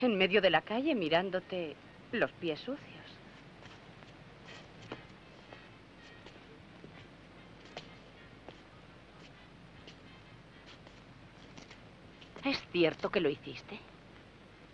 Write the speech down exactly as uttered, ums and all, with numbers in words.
En medio de la calle mirándote los pies sucios. ¿Es cierto que lo hiciste?